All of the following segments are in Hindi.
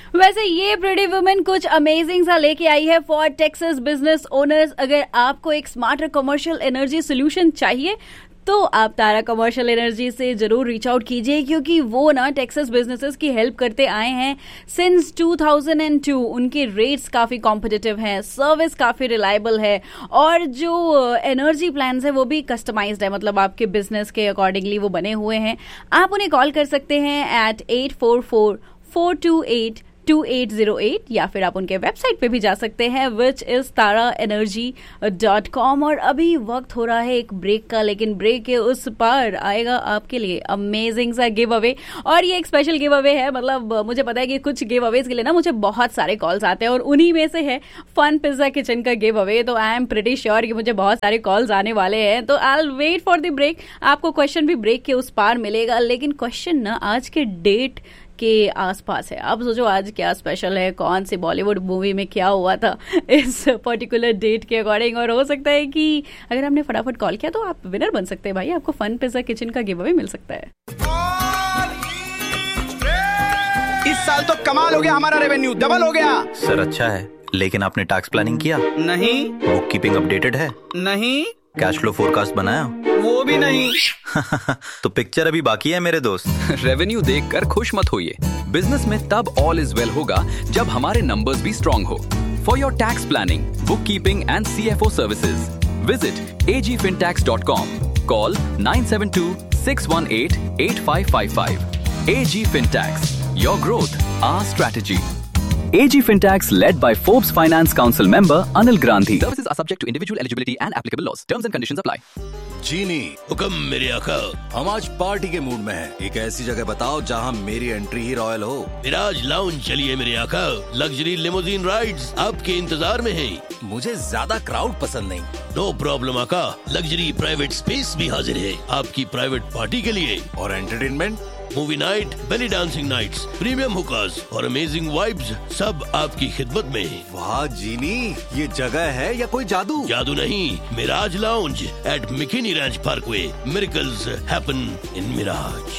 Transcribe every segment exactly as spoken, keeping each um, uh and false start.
वैसे ये प्रिटी वुमेन कुछ अमेजिंग सा लेके आई है फॉर टेक्सास बिजनेस ओनर्स। अगर आपको एक स्मार्टर कमर्शियल एनर्जी सोल्यूशन चाहिए तो आप तारा कमर्शियल एनर्जी से जरूर रीच आउट कीजिए, क्योंकि वो ना टेक्सास बिजनेसेस की हेल्प करते आए हैं सिंस टू थाउजेंड टू। उनके रेट्स काफी कॉम्पिटिटिव हैं, सर्विस काफी रिलायबल है और जो एनर्जी प्लान्स है वो भी कस्टमाइज्ड है, मतलब आपके बिजनेस के अकॉर्डिंगली वो बने हुए हैं। आप उन्हें कॉल कर सकते हैं eight eight four four four to eight to eight zero eight या फिर आप उनके वेबसाइट पे भी जा सकते हैं which is Tara energy dot com. और अभी वक्त हो रहा है एक ब्रेक का, लेकिन ब्रेक के उस पार आएगा आपके लिए अमेजिंग सा गिव अवे। और ये एक स्पेशल गिव अवे है, मतलब मुझे पता है कि कुछ गिव अवेज के लिए ना मुझे बहुत सारे कॉल्स आते हैं और उन्हीं में से है फन पिज्जा किचन का गिव अवे। तो आई एम प्रिटी श्योर कि मुझे बहुत सारे कॉल्स आने वाले हैं, तो I will wait for the break. आपको क्वेश्चन भी ब्रेक के उस पार मिलेगा, लेकिन क्वेश्चन ना आज के डेट के आसपास है। अब सोचो आज क्या स्पेशल है, कौन सी बॉलीवुड मूवी में क्या हुआ था इस पर्टिकुलर डेट के अकॉर्डिंग। और हो सकता है कि अगर हमने फटाफट कॉल किया तो आप विनर बन सकते हैं भाई, आपको फन पिज्जा किचन का गिव अवे मिल सकता है। इस साल तो कमाल हो गया, हमारा रेवेन्यू डबल हो गया। सर अच्छा है, लेकिन आपने टैक्स प्लानिंग किया? नहीं। बुक कीपिंग अपडेटेड है? नहीं। कैश फ्लो फोरकास्ट बनाया? वो भी नहीं। तो पिक्चर अभी बाकी है मेरे दोस्त। रेवेन्यू देखकर खुश मत होइए, बिजनेस में तब ऑल इज वेल होगा जब हमारे नंबर्स भी स्ट्रॉन्ग हो। For your tax planning, book keeping and C F O services visit A ji फिनटैक्स dot com. Call nine seven to six one eight eight five five five. A ji Fintax, your growth, our strategy. A G Fintax, led by Forbes Finance Council member Anil Gandhi. Services are subject to individual eligibility and applicable laws. Terms and conditions apply. जीनी हुक्म मेरे आका, हम आज पार्टी के मूड में हैं। एक ऐसी जगह बताओ जहां मेरी एंट्री ही रॉयल हो। मिराज लाउंज चलिए मेरे आका, लग्जरी लिमोजीन राइड्स आपके इंतजार में हैं। मुझे ज्यादा क्राउड पसंद नहीं। नो प्रॉब्लम आका, लग्जरी प्राइवेट स्पेस भी हाजिर है आपकी प्राइवेट पार्टी के लिए। और entertainment, movie night, belly dancing nights, premium हुकास और अमेजिंग वाइब्स सब आपकी खिदमत में। वाह जीनी, ये जगह है या कोई जादू? जादू नहीं, Miraj lounge eight मिकिनी ranch Parkway. Miracles happen in Miraj.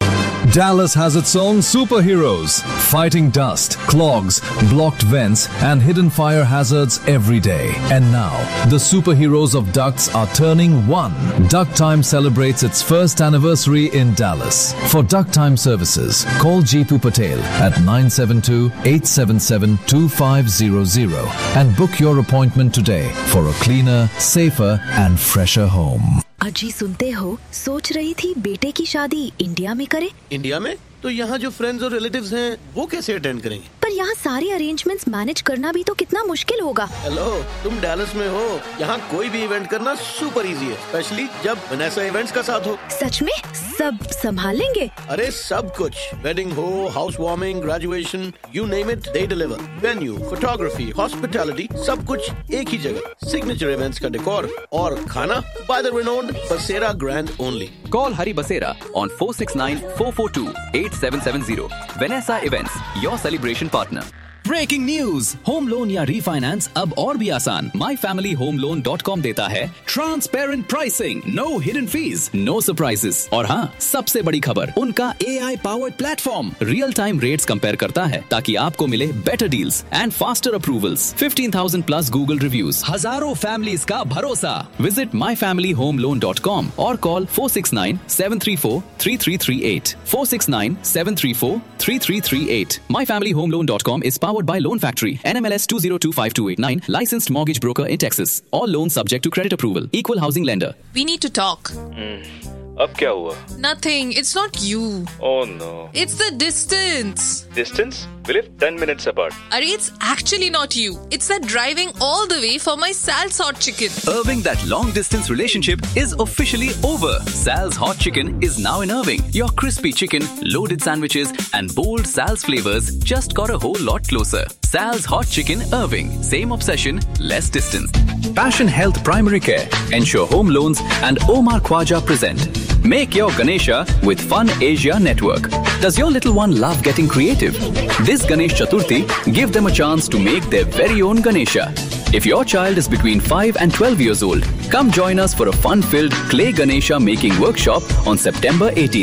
Dallas has its own superheroes, fighting dust, clogs, blocked vents, and hidden fire hazards every day. And now, the superheroes of ducts are turning one. Duct Time celebrates its first anniversary in Dallas. For Duct Time services, call Jeetu Patel at nine seven two, eight seven seven, two five zero zero and book your appointment today for a cleaner, safer, and fresher home. अजी सुनते हो, सोच रही थी बेटे की शादी इंडिया में करे। इंडिया में? तो यहाँ जो फ्रेंड्स और रिलेटिव्स हैं वो कैसे अटेंड करेंगे? पर यहाँ सारे अरेंजमेंट्स मैनेज करना भी तो कितना मुश्किल होगा। हेलो, तुम डैलस में हो, यहाँ कोई भी इवेंट करना सुपर इजी है, स्पेशली जब वनेसा इवेंट्स का साथ हो। सच में सब संभाल लेंगे? अरे सब कुछ, वेडिंग हो, house warming, graduation, you name it, they deliver. Venue, photography, hospitality, सब कुछ एक ही जगह। सिग्नेचर इवेंट्स का डेकोर और खाना बाय द रिनोन्ड बसेरा grand only. Call Hari Basera on four six nine, four four two, eight seven seven zero. Vanessa Events, your celebration partner. Breaking news, home loan या रीफाइनेंस अब और भी आसान। My family home loan dot com देता है transparent pricing, no hidden fees, no surprises. और हाँ, सबसे बड़ी खबर, उनका ए I powered platform real time rates compare करता है ताकि आपको मिले better deals and faster approvals. Fifteen thousand plus Google reviews, हजारों फैमिलीज का भरोसा। Visit my family home loan dot com और call four six nine, seven three four, three three three eight, four six nine, seven three four, three three three eight. My family home loan dot com is powered by Loan Factory, N M L S two zero two five two eight nine, licensed mortgage broker in Texas. All loans subject to credit approval. Equal housing lender. We need to talk. Hmm. अब क्या हुआ? Nothing. It's not you. Oh no. It's the distance. Distance? We live ten minutes apart. Arey, it's actually not you. It's that driving all the way for my Sal's Hot Chicken. Irving, that long distance relationship is officially over. Sal's Hot Chicken is now in Irving. Your crispy chicken, loaded sandwiches, and bold Sal's flavors just got a whole lot closer. Sal's Hot Chicken Irving. Same obsession, less distance. Passion Health Primary Care. Ensure Home Loans and Omar Khwaja present. Make your Ganesha with Fun Asia Network. Does your little one love getting creative? This Ganesh Chaturthi, give them a chance to make their very own Ganesha. If your child is between five and twelve years old, come join us for a fun-filled clay Ganesha making workshop on September eighteenth.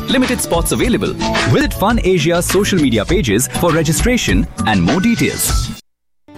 Limited spots available. Visit Fun Asia's social media pages for registration and more details.